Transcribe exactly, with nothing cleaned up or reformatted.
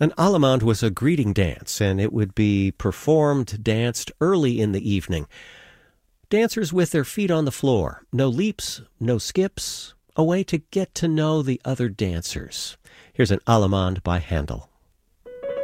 An allemande was a greeting dance, and it would be performed, danced early in the evening. Dancers with their feet on the floor, no leaps, no skips, a way to get to know the other dancers. Here's an allemande by Handel.